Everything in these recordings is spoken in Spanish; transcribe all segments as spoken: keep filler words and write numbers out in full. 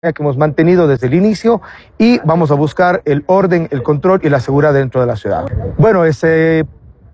que hemos mantenido desde el inicio y vamos a buscar el orden, el control y la seguridad dentro de la ciudad. Bueno, ese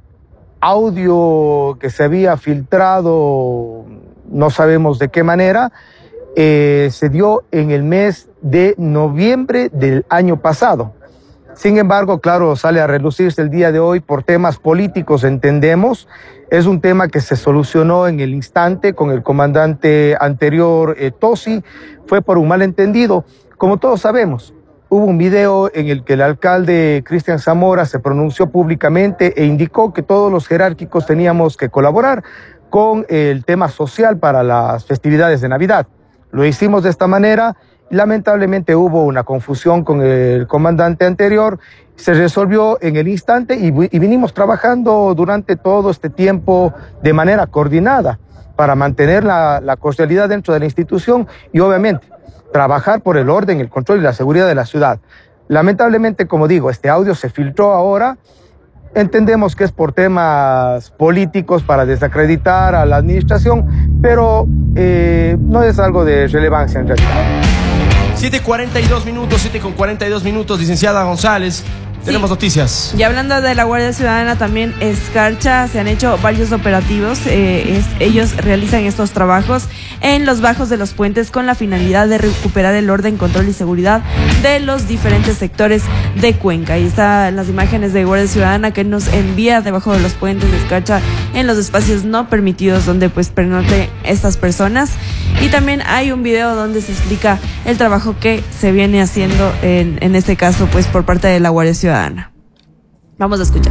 audio que se había filtrado, no sabemos de qué manera, eh, se dio en el mes de noviembre del año pasado. Sin embargo, claro, sale a relucirse el día de hoy por temas políticos, entendemos. Es un tema que se solucionó en el instante con el comandante anterior, eh, Tosi. Fue por un malentendido. Como todos sabemos, hubo un video en el que el alcalde Cristian Zamora se pronunció públicamente e indicó que todos los jerárquicos teníamos que colaborar con el tema social para las festividades de Navidad. Lo hicimos de esta manera. Lamentablemente hubo una confusión con el comandante anterior, se resolvió en el instante y, y vinimos trabajando durante todo este tiempo de manera coordinada para mantener la, la cordialidad dentro de la institución y obviamente trabajar por el orden, el control y la seguridad de la ciudad. Lamentablemente, como digo, este audio se filtró ahora. Entendemos que es por temas políticos para desacreditar a la administración, pero eh, no es algo de relevancia en realidad. siete cuarenta y dos minutos, siete con cuarenta y dos minutos, licenciada González. Tenemos sí. noticias. Y hablando de la Guardia Ciudadana, también Escarcha, se han hecho varios operativos. Eh, es, ellos realizan estos trabajos en los bajos de los puentes con la finalidad de recuperar el orden, control y seguridad de los diferentes sectores de Cuenca. Ahí están las imágenes de Guardia Ciudadana que nos envía debajo de los puentes de Escarcha en los espacios no permitidos donde pues pernoten estas personas. Y también hay un video donde se explica el trabajo que se viene haciendo en, en este caso pues por parte de la Guardia Ciudadana. Vamos a escuchar.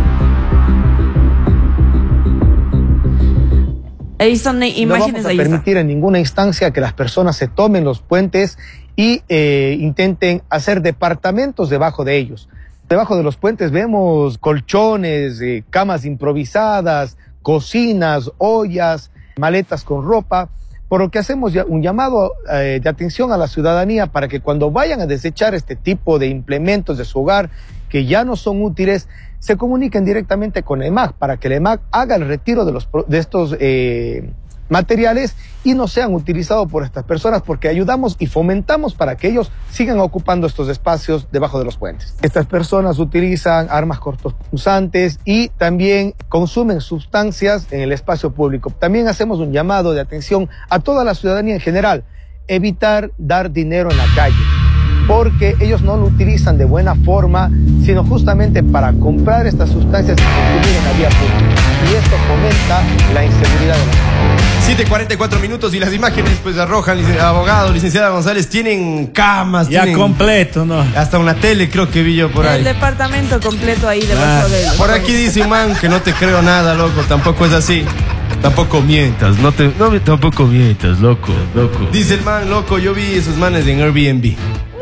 Ahí son imágenes. No vamos a ahí permitir está. en ninguna instancia que las personas se tomen los puentes y eh, intenten hacer departamentos debajo de ellos. Debajo de los puentes vemos colchones, eh, camas improvisadas, cocinas, ollas, maletas con ropa. Por lo que hacemos un llamado eh, de atención a la ciudadanía para que cuando vayan a desechar este tipo de implementos de su hogar que ya no son útiles, se comuniquen directamente con el E M A C para que el E M A C haga el retiro de, los, de estos eh, materiales y no sean utilizados por estas personas, porque ayudamos y fomentamos para que ellos sigan ocupando estos espacios debajo de los puentes. Estas personas utilizan armas cortopunzantes y también consumen sustancias en el espacio público. También hacemos un llamado de atención a toda la ciudadanía en general, evitar dar dinero en la calle, porque ellos no lo utilizan de buena forma, sino justamente para comprar estas sustancias y consumir en la vía pública. Y esto fomenta la inseguridad de la ciudad. siete cuarenta y cuatro minutos y las imágenes pues arrojan, abogado, licenciada González, tienen camas. Ya tienen completo, ¿no? Hasta una tele creo que vi yo por ahí. El departamento completo ahí debajo Ah. de los Por aquí dice un man que no te creo nada, loco, tampoco es así. Tampoco mientas, no te, no, tampoco mientas, loco, loco. Dice el man, loco, yo vi esos manes en Airbnb.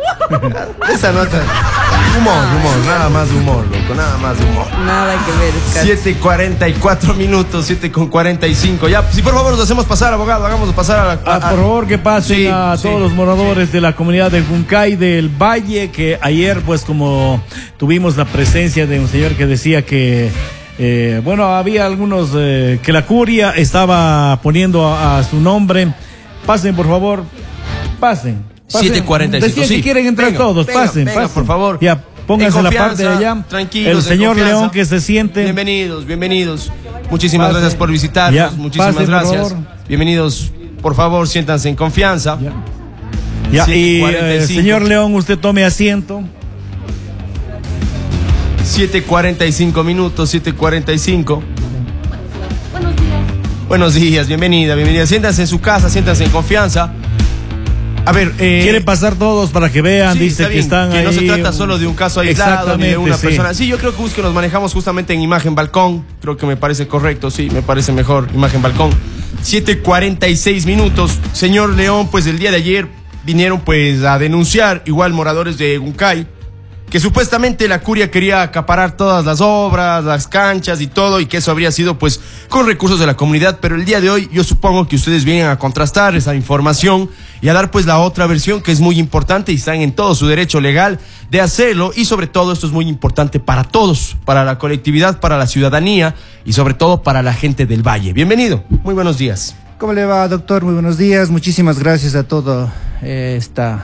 Esa nota. Humor, humor, nada más humor, loco, nada más humor. Nada que ver, Escarcha. siete cuarenta y cuatro minutos, siete con cuarenta y cinco. Ya, si por favor nos hacemos pasar, abogado, hagamos pasar a la... Ah, por favor, que pasen Sí, a sí, todos los moradores sí. de la comunidad de Juncay del Valle, que ayer, pues, como tuvimos la presencia de un señor que decía que, eh, bueno, había algunos eh, que la curia estaba poniendo a, a su nombre. Pasen, por favor, pasen. pasen. siete cuarenta y cinco, Decían sí. que quieren entrar Venga, todos, venga, pasen, venga, pasen. por favor. Ya, pónganse en la parte de allá. Tranquilos, el señor en confianza. León que se siente. Bienvenidos, bienvenidos. Muchísimas Pasen. gracias por visitarnos. Ya, Muchísimas pasen, por gracias. favor. Bienvenidos. Por favor, siéntanse en confianza. Ya, ya y eh, señor León, usted tome asiento. siete cuarenta y cinco minutos, siete cuarenta y cinco. Buenos días. Buenos días, bienvenida, bienvenida. Siéntanse en su casa, siéntanse en confianza. A ver, eh, Quieren pasar todos para que vean, sí, dice está que bien, están que ahí. no se trata solo de un caso aislado ni de una sí. persona. Sí, yo creo que busque nos manejamos justamente en imagen balcón. Creo que me parece correcto, sí, me parece mejor imagen balcón. siete cuarenta y seis minutos. Señor León, pues el día de ayer vinieron pues a denunciar igual moradores de Juncay que supuestamente la curia quería acaparar todas las obras, las canchas y todo, y que eso habría sido pues con recursos de la comunidad, pero el día de hoy yo supongo que ustedes vienen a contrastar esa información y a dar pues la otra versión, que es muy importante y están en todo su derecho legal de hacerlo, y sobre todo esto es muy importante para todos, para la colectividad, para la ciudadanía y sobre todo para la gente del Valle. Bienvenido, muy buenos días. ¿Cómo le va, doctor? Muy buenos días. Muchísimas gracias a toda eh, esta